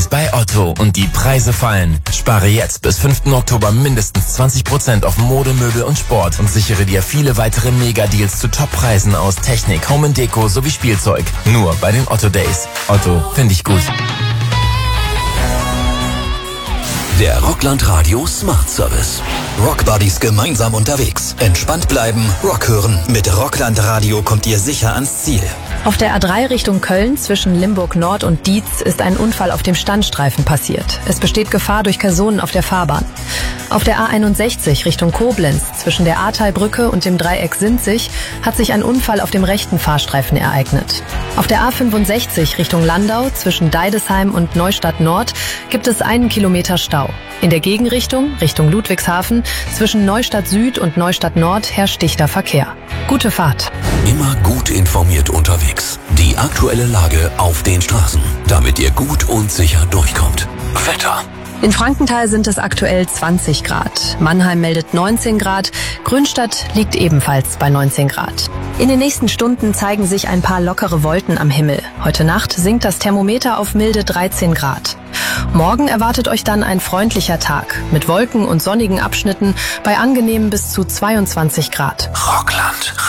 Days bei Otto und die Preise fallen. Spare jetzt bis 5. Oktober mindestens 20% auf Mode, Möbel und Sport und sichere dir viele weitere Mega-Deals zu Top-Preisen aus Technik, Home & Deko sowie Spielzeug. Nur bei den Otto Days. Otto, finde ich gut. Der Rockland Radio Smart Service. Rockbuddies gemeinsam unterwegs. Entspannt bleiben, Rock hören. Mit Rockland Radio kommt ihr sicher ans Ziel. Auf der A3 Richtung Köln zwischen Limburg Nord und Dietz ist ein Unfall auf dem Standstreifen passiert. Es besteht Gefahr durch Personen auf der Fahrbahn. Auf der A61 Richtung Koblenz zwischen der Ahrtalbrücke und dem Dreieck Sinzig hat sich ein Unfall auf dem rechten Fahrstreifen ereignet. Auf der A65 Richtung Landau zwischen Deidesheim und Neustadt Nord gibt es 1 Kilometer Stau. In der Gegenrichtung, Richtung Ludwigshafen, zwischen Neustadt Süd und Neustadt Nord herrscht dichter Verkehr. Gute Fahrt. Immer gut informiert unterwegs. Die aktuelle Lage auf den Straßen, damit ihr gut und sicher durchkommt. Wetter. In Frankenthal sind es aktuell 20 Grad. Mannheim meldet 19 Grad. Grünstadt liegt ebenfalls bei 19 Grad. In den nächsten Stunden zeigen sich ein paar lockere Wolken am Himmel. Heute Nacht sinkt das Thermometer auf milde 13 Grad. Morgen erwartet euch dann ein freundlicher Tag mit Wolken und sonnigen Abschnitten bei angenehmen bis zu 22 Grad. Rockland